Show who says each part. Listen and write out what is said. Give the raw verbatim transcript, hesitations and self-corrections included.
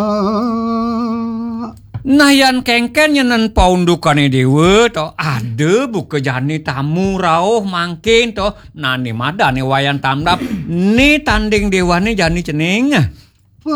Speaker 1: Nayan kengken nyenen paundukane dewe to ade buka jani tamu rauh mangkin to nani madane wayan tamdap ni tanding dewane jani cening